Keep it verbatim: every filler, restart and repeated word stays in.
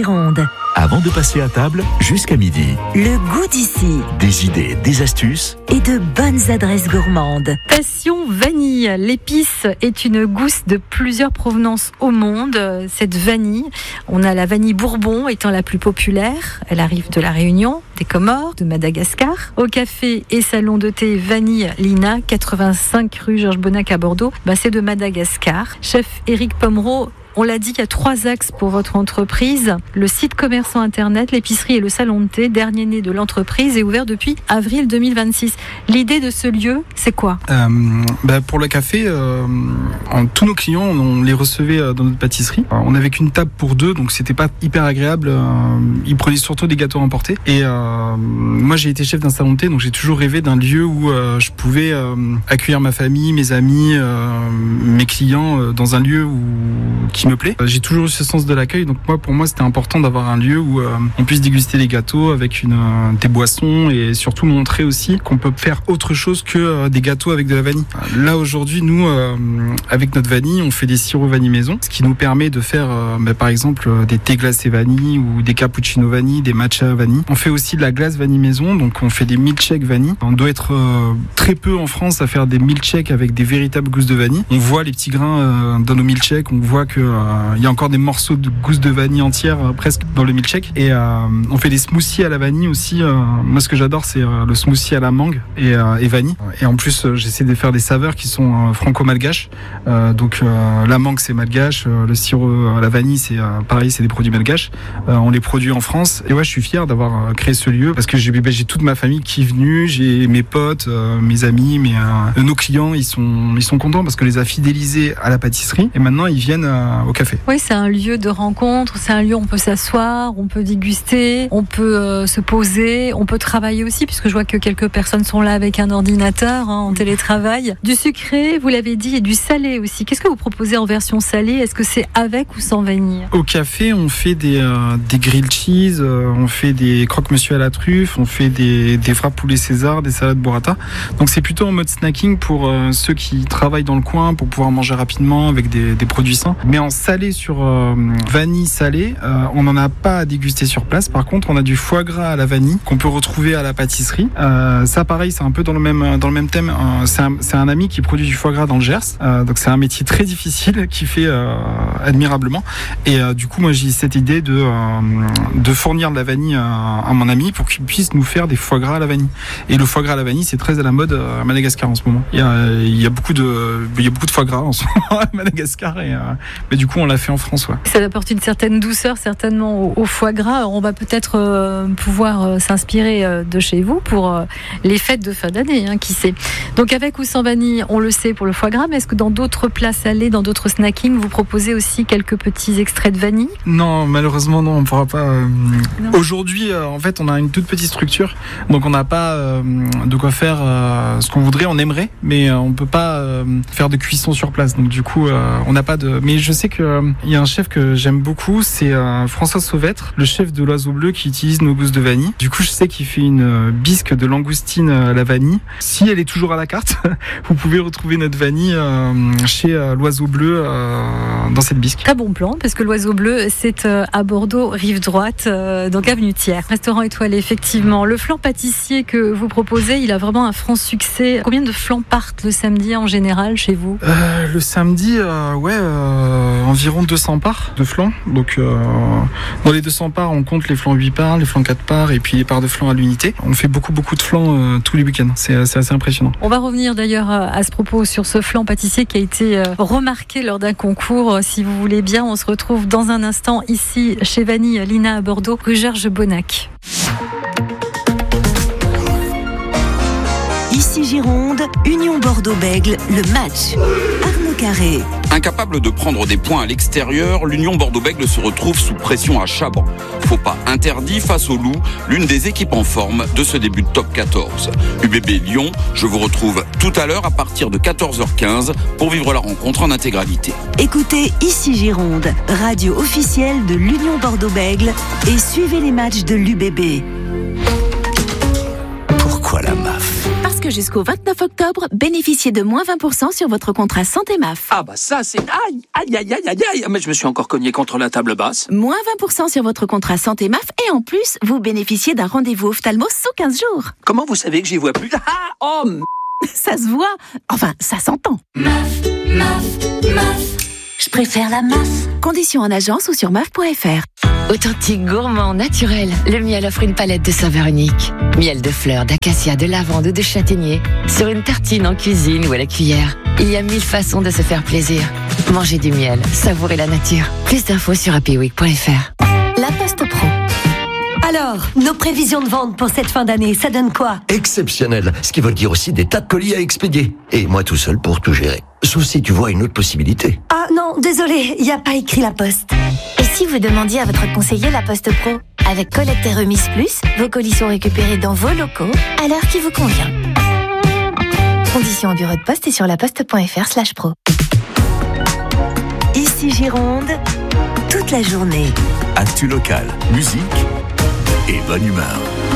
Gironde. Avant de passer à table, jusqu'à midi. Le goût d'ici. Des idées, des astuces. Et de bonnes adresses gourmandes. Passion vanille. L'épice est une gousse de plusieurs provenances au monde. Cette vanille, on a la vanille Bourbon étant la plus populaire. Elle arrive de la Réunion, des Comores, de Madagascar. Au café et salon de thé Vanille Lina, quatre-vingt-cinq rue Georges Bonnac à Bordeaux, bah c'est de Madagascar. Chef Éric Pomereau, on l'a dit, il y a trois axes pour votre entreprise. Le site commerçant internet, l'épicerie et le salon de thé, dernier né de l'entreprise, est ouvert depuis avril deux mille vingt-six. L'idée de ce lieu, c'est quoi ? euh, bah Pour le café, euh, en, tous nos clients, on les recevait dans notre pâtisserie. Alors, on n'avait qu'une table pour deux, donc c'était pas hyper agréable. Euh, ils prenaient surtout des gâteaux emportés. Et euh, moi, j'ai été chef d'un salon de thé, donc j'ai toujours rêvé d'un lieu où euh, je pouvais euh, accueillir ma famille, mes amis, euh, mes clients euh, dans un lieu où qui me plaît. J'ai toujours eu ce sens de l'accueil, donc moi, pour moi, c'était important d'avoir un lieu où euh, on puisse déguster les gâteaux avec une, euh, des boissons et surtout montrer aussi qu'on peut faire autre chose que euh, des gâteaux avec de la vanille. Là, aujourd'hui, nous, euh, avec notre vanille, on fait des sirops vanille maison, ce qui nous permet de faire, euh, bah, par exemple, euh, des thés glacés vanille ou des cappuccinos vanille, des matcha vanille. On fait aussi de la glace vanille maison, donc on fait des milkshakes vanille. On doit être euh, très peu en France à faire des milkshakes avec des véritables gousses de vanille. On voit les petits grains euh, dans nos milkshakes, on voit que il euh, y a encore des morceaux de gousses de vanille entières euh, presque dans le milkshake. Et euh, on fait des smoothies à la vanille aussi. Euh, moi, ce que j'adore, c'est euh, le smoothie à la mangue et, euh, et vanille. Et en plus, euh, j'essaie de faire des saveurs qui sont euh, franco-malgaches. Euh, donc, euh, la mangue, c'est malgache. Euh, le sirop à la vanille, c'est euh, pareil, c'est des produits malgaches. Euh, on les produit en France. Et ouais, je suis fier d'avoir euh, créé ce lieu parce que j'ai, bah, j'ai toute ma famille qui est venue. J'ai mes potes, euh, mes amis, mes, euh, nos clients. Ils sont, ils sont contents parce que les a fidélisés à la pâtisserie. Et maintenant, ils viennent euh, au café. Oui, c'est un lieu de rencontre, c'est un lieu où on peut s'asseoir, on peut déguster, on peut euh, se poser, on peut travailler aussi, puisque je vois que quelques personnes sont là avec un ordinateur, hein, en télétravail. Du sucré, vous l'avez dit, et du salé aussi. Qu'est-ce que vous proposez en version salée ? Est-ce que c'est avec ou sans vanille ? Au café, on fait des, euh, des grilled cheese, euh, on fait des croque-monsieur à la truffe, on fait des, des frappes poulet César, des salades burrata. Donc c'est plutôt en mode snacking pour euh, ceux qui travaillent dans le coin, pour pouvoir manger rapidement avec des, des produits sains. Mais en salé sur euh, vanille salée, euh, on n'en a pas à déguster sur place. Par contre, on a du foie gras à la vanille qu'on peut retrouver à la pâtisserie. Euh, ça, pareil, c'est un peu dans le même dans le même thème. Euh, c'est, un, c'est un ami qui produit du foie gras dans le Gers. Euh, donc c'est un métier très difficile qui fait euh, admirablement. Et euh, du coup, moi, j'ai cette idée de euh, de fournir de la vanille à, à mon ami pour qu'il puisse nous faire des foie gras à la vanille. Et le foie gras à la vanille, c'est très à la mode à Madagascar en ce moment. Il y a il y a beaucoup de il y a beaucoup de foie gras en ce moment à Madagascar. Et, euh, mais du coup, on l'a fait en France. Ouais. Ça apporte une certaine douceur certainement au, au foie gras. Alors, on va peut-être euh, pouvoir euh, s'inspirer euh, de chez vous pour euh, les fêtes de fin d'année, hein, qui sait. Donc avec ou sans vanille, on le sait pour le foie gras, mais est-ce que dans d'autres plats salés, dans d'autres snackings, vous proposez aussi quelques petits extraits de vanille ? Non, malheureusement non, on ne pourra pas. Euh... Aujourd'hui, euh, en fait, on a une toute petite structure, donc on n'a pas euh, de quoi faire euh, ce qu'on voudrait, on aimerait, mais euh, on ne peut pas euh, faire de cuisson sur place. Donc du coup, euh, on n'a pas de. Mais je sais que il y a un chef que j'aime beaucoup, c'est euh, François Sauvêtre, le chef de l'Oiseau Bleu, qui utilise nos gousses de vanille. Du coup, je sais qu'il fait une euh, bisque de langoustine à la vanille. Si elle est toujours à la carte, vous pouvez retrouver notre vanille euh, chez euh, l'Oiseau Bleu euh, dans cette bisque. Très bon plan, parce que l'Oiseau Bleu, c'est euh, à Bordeaux, rive droite, euh, donc avenue Thiers. Restaurant étoilé, effectivement. Le flan pâtissier que vous proposez, il a vraiment un franc succès. Combien de flans partent le samedi en général chez vous ? euh, Le samedi, euh, ouais, euh, environ deux cents parts de flan. Donc euh, dans les deux cents parts, on compte les flans huit parts, les flans quatre parts et puis les parts de flan à l'unité. On fait beaucoup beaucoup de flans euh, tous les week-ends. C'est, c'est assez impressionnant. On va revenir d'ailleurs à ce propos sur ce flan pâtissier qui a été euh, remarqué lors d'un concours. Si vous voulez bien, on se retrouve dans un instant ici chez Vanille Lina à Bordeaux, rue Georges Bonnac. Ici Gironde, Union Bordeaux-Bègles, le match. Arnaud Carré. Incapable de prendre des points à l'extérieur, l'Union Bordeaux-Bègles se retrouve sous pression à Chaban. Faux pas interdit face au Loup, l'une des équipes en forme de ce début de top quatorze. U B B Lyon, je vous retrouve tout à l'heure à partir de quatorze heures quinze pour vivre la rencontre en intégralité. Écoutez Ici Gironde, radio officielle de l'Union Bordeaux-Bègles et suivez les matchs de l'U B B. Pourquoi la M A F ? que jusqu'au vingt-neuf octobre, bénéficiez de moins vingt pour cent sur votre contrat santé M A F. Ah bah ça c'est... Aïe, aïe, aïe, aïe, aïe, aïe. Mais je me suis encore cogné contre la table basse. Moins vingt pour cent sur votre contrat santé M A F et en plus, vous bénéficiez d'un rendez-vous ophtalmo sous quinze jours. Comment vous savez que j'y vois plus? Ah, oh, m... Ça se voit. Enfin, ça s'entend. M A F, M A F, M A F. Je préfère la M A F. Conditions en agence ou sur M A F point F R. Authentique, gourmand, naturel, le miel offre une palette de saveurs uniques. Miel de fleurs, d'acacia, de lavande ou de châtaignier, sur une tartine en cuisine ou à la cuillère. Il y a mille façons de se faire plaisir. Mangez du miel, savourez la nature. Plus d'infos sur happy week point F R. La Poste Pro. Alors, nos prévisions de vente pour cette fin d'année, ça donne quoi? Exceptionnel, ce qui veut dire aussi des tas de colis à expédier. Et moi tout seul pour tout gérer. Sauf si tu vois une autre possibilité. Ah non, désolé, il n'y a pas écrit La Poste. Et si vous demandiez à votre conseiller La Poste Pro? Avec collecte et remise plus, vos colis sont récupérés dans vos locaux à l'heure qui vous convient. Conditions au bureau de poste et sur laposte point F R slash pro. Ici Gironde, toute la journée. Actu local, musique et bonne humeur.